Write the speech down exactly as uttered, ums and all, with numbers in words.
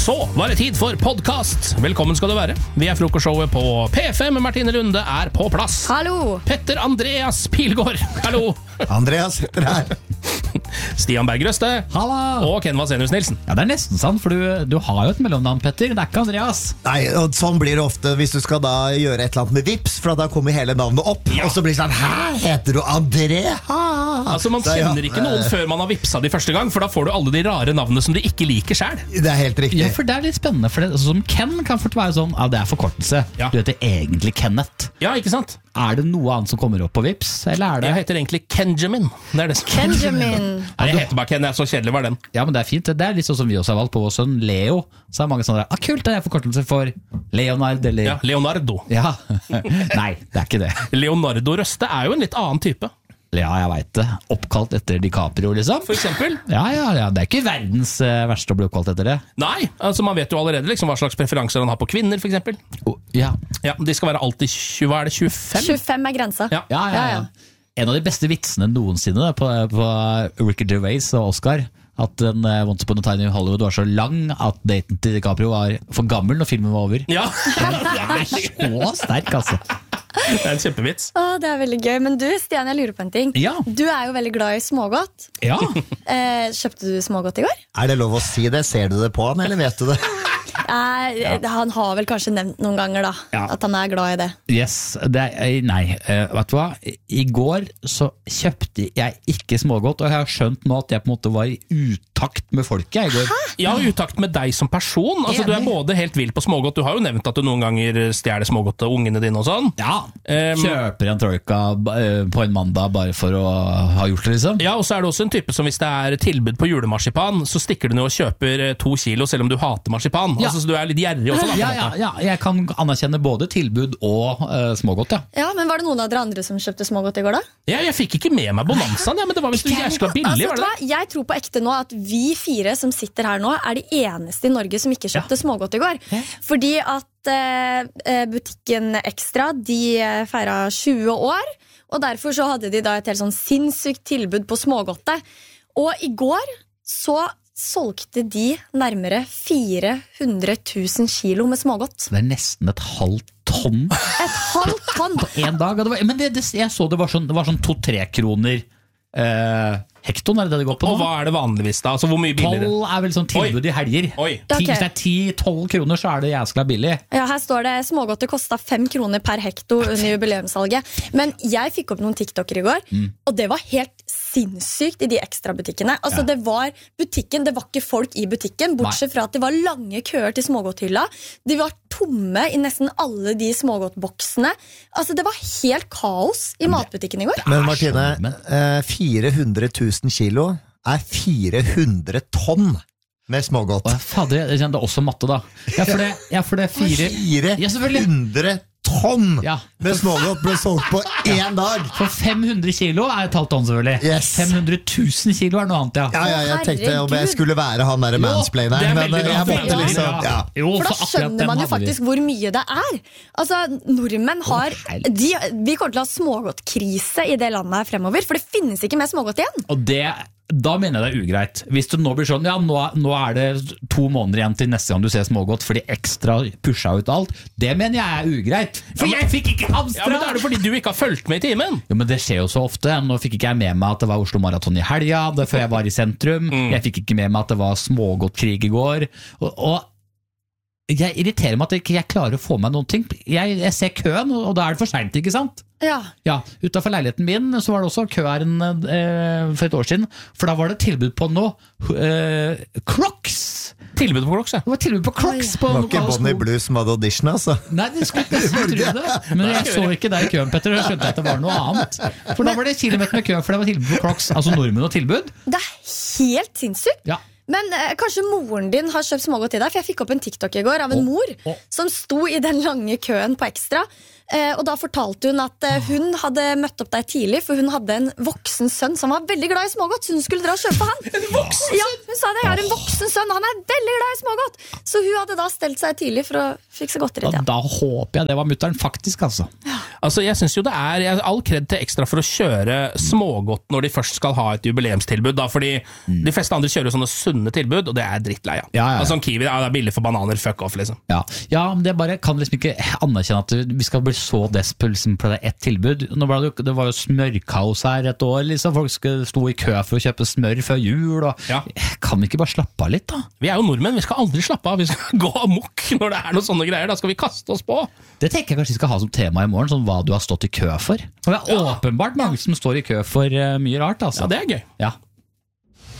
Så var det tid for podcast. Velkommen skal du være. Vi er frokostshowet på P fem. Martine Lunde er på plass. Hallo. Petter Andreas Pilgaard. Hallo. Andreas sitter her. Stian Bergrøste. Halla. Og Ken Vasenius Nilsen. Ja, det er nesten sant, for du, du har jo et mellomnavn, Petter. Det er ikke Andreas. Nei, og sånn blir det ofte hvis du skal da gjøre et eller annet med Vips, for da kommer hele navnet opp, Ja. og så blir det sånn, hæ, heter du André? Ha? Altså Man Så, ja. kjenner ikke noen før man har vipsa de første gang, for da får du alle de rare navnene som du ikke liker selv. Det er helt riktig. Ja, for det er litt spennende, for det, altså, som Ken kan fort være sånn, ja, det er forkortelse. Ja. Du heter egentlig Kenneth. Ja, ikke sant? Er det noe annet som kommer opp på Vips, eller er det... Jeg heter egentlig Kenjamin. Det er det som Benjamin. Nei, jeg heter bare Ken, jeg er så kjedelig var den. Ja, men det er fint. Det er litt sånn som vi også har valgt på vår sønn Leo. Så er mange sånne der, ah, kult, det er forkortelse for Leonard, eller... Ja, Leonardo. Ja. Nei, det er ikke det. Leonardo Røste er jo en litt annen type. Ja, jeg vet det. Oppkalt etter DiCaprio, liksom. For eksempel. Ja, ja, ja. Det er ikke verdens eh, verste å bli oppkalt etter det. Nei, altså man vet jo allerede liksom hva slags preferanser han har på kvinner, for eksempel. Oh, ja. Ja, de skal være alltid tjue, hva er det, tjuefem? tjuefem er grensa. Ja. Ja, ja, ja. En av de beste vitsene noensinne på, på Ricky Gervais og Oscar, at den uh, Once Upon a Time in Hollywood var så lang at daten til DiCaprio var for gammel når filmen var over. Ja, Det er så sterk, altså. det er en kjempevits. Å, det er veldig gøy. Men du, Stian, jeg lurer på en ting. Ja. Du er jo veldig glad i smågodt. Ja. Eh, kjøpte du smågodt i går? Er det lov å si det? Ser du det på han, eller vet du det? Eh, Han har vel kanskje nevnt noen ganger da Ja. at han er glad i det. Yes, det er, nei, uh, vet du hva? I går så kjøpte jeg ikke smågodt, og jeg har skjønt nå at jeg på en måte var i utakt med folket i går. Ja, og utakt med deg som person. Altså, du er både helt vild på smågodt. Du har jo nevnt at du noen ganger stjeler smågodt til ungene dine og sånn. Ja, Um, kjøper en troika uh, på en mandag bare for å ha gjort det, liksom. Ja, og så er du også en type som hvis det er tilbud på julemarsipan, så stikker du ned og kjøper eh, to kilo, selv om du hater marsipan. Ja. Altså, så du er litt gjerrig også, da. på Ja, en ja, måte. ja, jeg kan anerkjenne både tilbud og uh, smågodt, ja. Ja, men Var det noen av dere andre som kjøpte smågodt i går, da? Ja, jeg fikk ikke med meg bonanzaen, ja, men det var visst jæskla billig, Altså, var vet du det hva? Jeg tror på ekte nå at vi fire som sitter her nå, er de eneste i Norge som ikke kjøpte smågodt i går. Fordi at eh, butikken Extra, de eh, feiret tjue år, og derfor så hadde de da et helt sånn sinnssykt tilbud på smågodtet. Og i går så solgte de nærmere fire hundre tusen kilo med smågodt. Det er nesten et halvt tonn Et halvt tonn! på en dag. Og det var, men det, det, jeg så det var sånn, det var sånn to-tre kroner eh, hekton, er det det det går på nå? Og hva er det vanligvis da? Altså, hvor mye billigere? Tolv er vel sånn tilbud i helger. Oi. Ti, Ok. Hvis det er ti-tolv kroner, så er det jæskla billig. Ja, her står det smågodtet kostet fem kroner per hekto under jubileumssalget. Men jeg fikk opp noen TikToker i går, og det var helt sinnssykt i de ekstrabutikkene. Altså, Ja. det var butikken, det var ikke folk i butikken, bortsett fra at det var lange køer til smågodthylla. De var tomme i nesten alle de smågodtboksene. Altså, det var helt kaos i matbutikken i går. Men er Martine, sånn, men- eh, fire hundre tusen kilo er fire hundre tonn med smågodt. Å, fader, jeg kjenner det er også matte, da. Ja, for det, ja, for det er fire Ja, selvfølgelig. fire hundre tonn Ja. med smågodt ble solgt på én dag. For fem hundre kilo er et halvt tonn, selvfølgelig. Yes. fem hundre tusen kilo er noe annet, ja. Ja, ja, jeg tenkte om jeg Herregud. skulle være han der det mansplaineren, er men veldig bra. jeg måtte Veldig liksom ja. Jo, For da akkurat skjønner den man jo hadde vi. faktisk hvor mye det er. Altså, nordmenn har helvete. de, Vi kommer til å ha smågodtkrise i det landet her fremover, for det finnes ikke mer smågodt igjen. Og det, da mener jeg det er ugreit. Hvis det nå blir sånn, ja, nå, nå er det to måneder igjen til neste gang du ser smågodt, fordi Ekstra pusha ut alt, det mener jeg er ugreit. For jeg fikk ikke Ja, hamstra! men da er det fordi du ikke har fulgt med i timen. Jo, men det skjer jo så ofte. Nå fikk ikke jeg med meg at det var Oslo Maraton i helga, det før jeg var i sentrum. Jeg fikk ikke med meg at det var smågodtkrig i går. Og, og jeg irriterer meg at jeg ikke jeg klarer å få med noen ting. Jeg, jeg ser køen, og da er det for sent, ikke sant? Ja. Ja, utenfor leiligheten min så var det også kø her en, eh, for et år siden, for da var det tilbud på noe eh, Crocs! Tilbud på Crocs, ja. Det var tilbud på Crocs på Det var ikke lokale Bonnie sko. Blue som hadde audition, altså. Nei, det skulle ikke nesten tro det. Men jeg så ikke deg i køen, Petter, og jeg skjønte at det var noe annet. For da var det kilometer med kø, for det var tilbud på Crocs. Altså nordmenn og tilbud. Det er helt sinnssykt. Ja. Men eh, kanskje moren din har kjøpt smågodt til deg, for jeg fikk opp en TikTok i går av en Å, mor å. som sto i den lange køen på Ekstra. Eh, og da fortalte hun at eh, hun hadde møtt opp der tidlig, for hun hadde en voksen sønn som var veldig glad i smågodt, så hun skulle dra og kjøpe for han. En voksen? Ja, hun sa det, jeg har en voksen sønn, han er veldig glad i smågodt. Så hun hadde da stelt seg tidlig for å fikse godteri Og til han. da håper jeg det var mutteren faktisk, altså. Ja. Altså, jeg synes jo det er jeg, all kred til Ekstra for å kjøre smågodt når de først skal ha et jubileumstilbud, da, fordi mm. de fleste andre kjører sånne sunne tilbud, og det er drittleie. Ja, ja, ja. Altså, Kiwi, ja, det er billig for bananer, fuck off, liksom. Ja, ja men det bare kan liksom ikke anerkjenne at vi skal bli så desp liksom, på det ett tilbud. Nå ble det, jo, det var jo smørkaos her et år, liksom. Folk sto i kø for å kjøpe smør før jul, og ja. Kan vi ikke bare slappe av litt, da? Vi er jo nordmenn, vi skal aldri slappe av, vi skal gå amok når det er noen sånne greier, da skal vi kaste oss på. Det tenker jeg kanskje vi skal ha som tema i morgen, sånn hva du har stått i kø for. Og det er ja. Åpenbart mange som står i kø for uh, mye rart, altså. Ja, det er gøy. Ja.